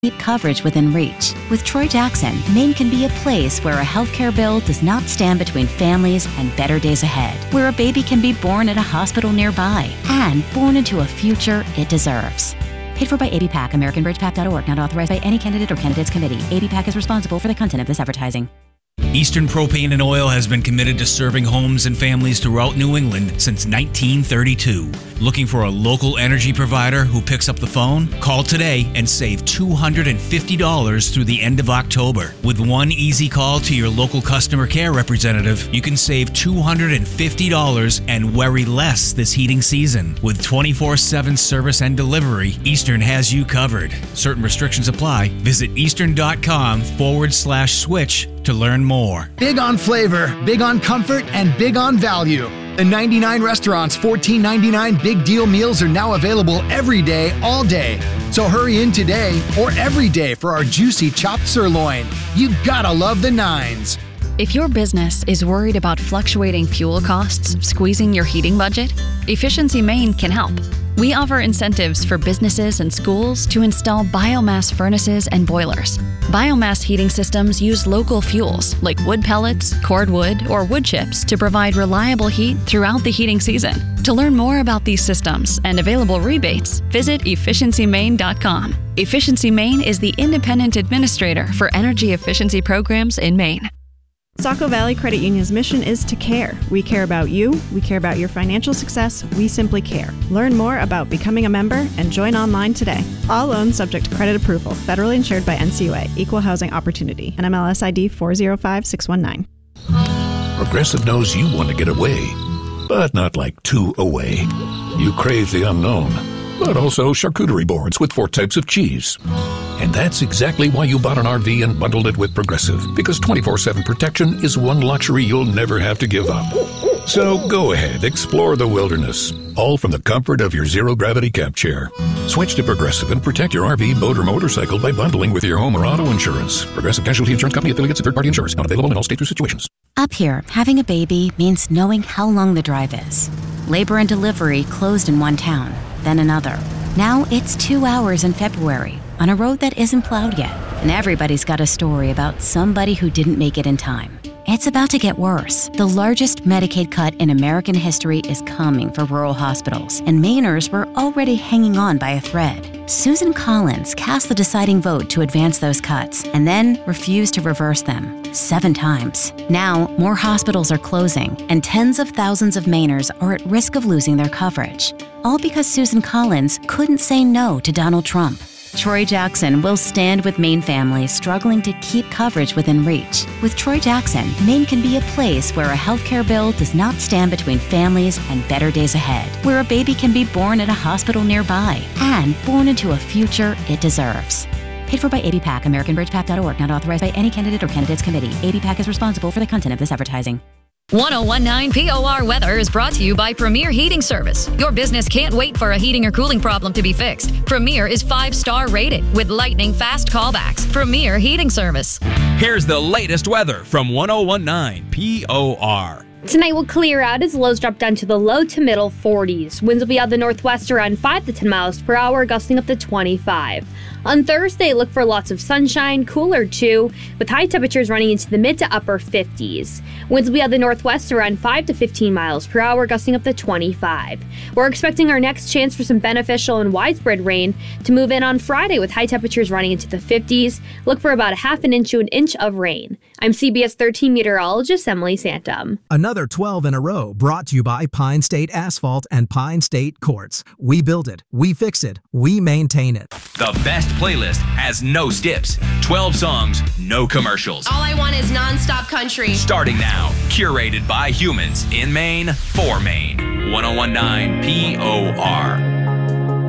keep coverage within reach. With Troy Jackson, Maine can be a place where a healthcare bill does not stand between families and better days ahead, where a baby can be born at a hospital nearby and born into a future it deserves. Paid for by ABPAC, AmericanBridgePAC.org, not authorized by any candidate or candidates committee. ABPAC is responsible for the content of this advertising. Eastern Propane and Oil has been committed to serving homes and families throughout New England since 1932. Looking for a local energy provider who picks up the phone? Call today and save $250 through the end of October. With one easy call to your local customer care representative, you can save $250 and worry less this heating season. With 24/7 service and delivery, Eastern has you covered. Certain restrictions apply. Visit eastern.com/switch to learn more. Big on flavor, big on comfort, and big on value. The 99 Restaurant's $14.99 Big Deal Meals are now available every day, all day. So hurry in today or every day for our juicy chopped sirloin. You gotta love the nines. If your business is worried about fluctuating fuel costs squeezing your heating budget, Efficiency Maine can help. We offer incentives for businesses and schools to install biomass furnaces and boilers. Biomass heating systems use local fuels like wood pellets, cordwood, or wood chips to provide reliable heat throughout the heating season. To learn more about these systems and available rebates, visit efficiencymaine.com. Efficiency Maine is the independent administrator for energy efficiency programs in Maine. Saco Valley Credit Union's mission is to care. We care about you. We care about your financial success. We simply care. Learn more about becoming a member and join online today. All loans subject to credit approval. Federally insured by NCUA. Equal Housing Opportunity. NMLS ID 405619. Progressive knows you want to get away, but not like too away. You crave the unknown, but also charcuterie boards with 4 types of cheese. And that's exactly why you bought an RV and bundled it with Progressive, because 24/7 protection is one luxury you'll never have to give up. So go ahead, explore the wilderness, all from the comfort of your zero-gravity camp chair. Switch to Progressive and protect your RV, boat, or motorcycle by bundling with your home or auto insurance. Progressive Casualty Insurance Company affiliates and third-party insurers. Not available in all states or situations. Up here, having a baby means knowing how long the drive is. Labor and delivery closed in one town, then another. Now it's 2 hours in February on a road that isn't plowed yet. And everybody's got a story about somebody who didn't make it in time. It's about to get worse. The largest Medicaid cut in American history is coming for rural hospitals, and Mainers were already hanging on by a thread. Susan Collins cast the deciding vote to advance those cuts and then refused to reverse them 7 times. Now, more hospitals are closing, and tens of thousands of Mainers are at risk of losing their coverage. All because Susan Collins couldn't say no to Donald Trump. Troy Jackson will stand with Maine families struggling to keep coverage within reach. With Troy Jackson, Maine can be a place where a healthcare bill does not stand between families and better days ahead, where a baby can be born at a hospital nearby and born into a future it deserves. Paid for by ABPAC, AmericanBridgePAC.org, not authorized by any candidate or candidates committee. ABPAC is responsible for the content of this advertising. 1019 POR Weather is brought to you by Premier Heating Service. Your business can't wait for a heating or cooling problem to be fixed. Premier is 5-star rated with lightning fast callbacks. Premier Heating Service. Here's the latest weather from 1019 POR. Tonight will clear out as lows drop down to the low to middle 40s. Winds will be out the northwest around 5 to 10 miles per hour, gusting up to 25. On Thursday, look for lots of sunshine, cooler too, with high temperatures running into the mid to upper 50s. Winds will be out the northwest around 5 to 15 miles per hour, gusting up to 25. We're expecting our next chance for some beneficial and widespread rain to move in on Friday with high temperatures running into the 50s. Look for about a half an inch to an inch of rain. I'm CBS 13 meteorologist Emily Santum. Another 12 in a row brought to you by Pine State Asphalt and Pine State Quartz. We build it, we fix it, we maintain it. The best playlist has no skips. 12 songs, no commercials. All I want is non-stop country. Starting now, curated by humans in Maine for Maine. 1019 POR.